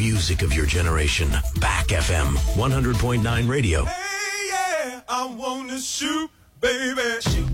music of your generation. Back FM 100.9 radio. Hey, yeah, I wanna shoot, baby. Shoot.